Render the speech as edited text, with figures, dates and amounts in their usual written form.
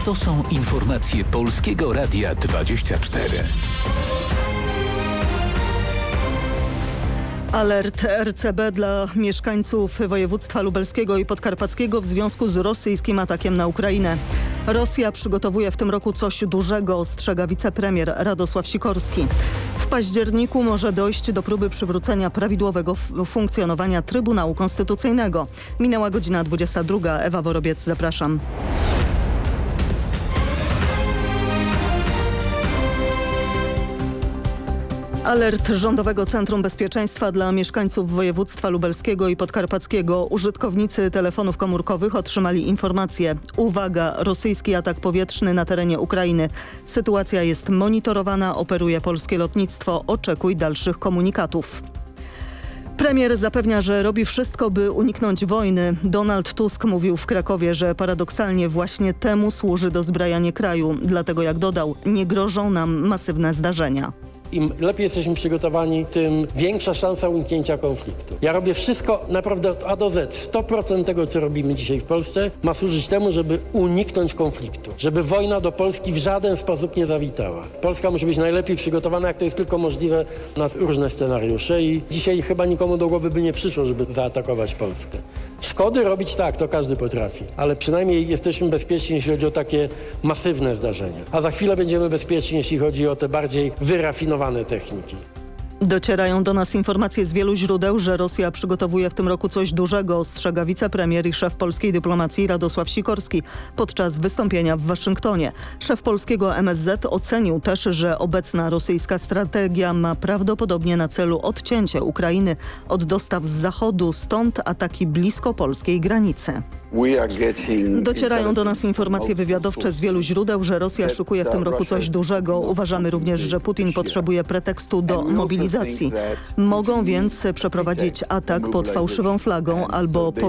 To są informacje Polskiego Radia 24. Alert RCB dla mieszkańców województwa lubelskiego i podkarpackiego w związku z rosyjskim atakiem na Ukrainę. Rosja przygotowuje w tym roku coś dużego, ostrzega wicepremier Radosław Sikorski. W październiku może dojść do próby przywrócenia prawidłowego funkcjonowania Trybunału Konstytucyjnego. Minęła godzina 22. Ewa Worobiec, zapraszam. Alert Rządowego Centrum Bezpieczeństwa dla mieszkańców województwa lubelskiego i podkarpackiego. Użytkownicy telefonów komórkowych otrzymali informację. Uwaga, rosyjski atak powietrzny na terenie Ukrainy. Sytuacja jest monitorowana, operuje polskie lotnictwo. Oczekuj dalszych komunikatów. Premier zapewnia, że robi wszystko, by uniknąć wojny. Donald Tusk mówił w Krakowie, że paradoksalnie właśnie temu służy dozbrajanie kraju. Dlatego, jak dodał, nie grożą nam masywne zdarzenia. Im lepiej jesteśmy przygotowani, tym większa szansa uniknięcia konfliktu. Ja robię wszystko naprawdę od A do Z. 100% tego, co robimy dzisiaj w Polsce, ma służyć temu, żeby uniknąć konfliktu. Żeby wojna do Polski w żaden sposób nie zawitała. Polska musi być najlepiej przygotowana, jak to jest tylko możliwe, na różne scenariusze i dzisiaj chyba nikomu do głowy by nie przyszło, żeby zaatakować Polskę. Szkody robić tak, to każdy potrafi, ale przynajmniej jesteśmy bezpieczni, jeśli chodzi o takie masywne zdarzenia. A za chwilę będziemy bezpieczni, jeśli chodzi o te bardziej wyrafinowane techniki. Docierają do nas informacje z wielu źródeł, że Rosja przygotowuje w tym roku coś dużego, ostrzega wicepremier i szef polskiej dyplomacji Radosław Sikorski podczas wystąpienia w Waszyngtonie. Szef polskiego MSZ ocenił też, że obecna rosyjska strategia ma prawdopodobnie na celu odcięcie Ukrainy od dostaw z zachodu, stąd ataki blisko polskiej granicy. Docierają do nas informacje wywiadowcze z wielu źródeł, że Rosja szykuje w tym roku coś dużego. Uważamy również, że Putin potrzebuje pretekstu do mobilizacji. Mogą więc przeprowadzić atak pod fałszywą flagą albo